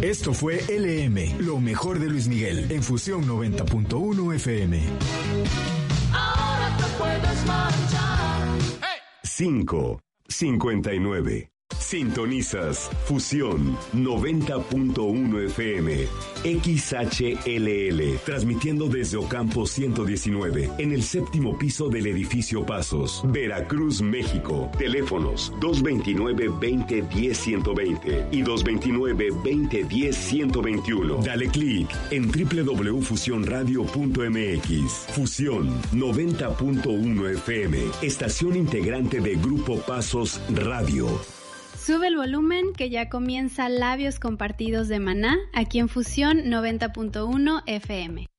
Esto fue LM, lo mejor de Luis Miguel, en Fusión 90.1 FM. Ahora te puedes marchar. 5:59. Sintonizas Fusión 90.1 FM, XHLL, transmitiendo desde Ocampo 119, en el séptimo piso del edificio Pasos, Veracruz, México. Teléfonos 229-2010-120 y 229-2010-121. Dale clic en www.fusionradio.mx. Fusión 90.1 FM, estación integrante de Grupo Pasos Radio. Sube el volumen que ya comienza Labios Compartidos de Maná, aquí en Fusión 90.1 FM.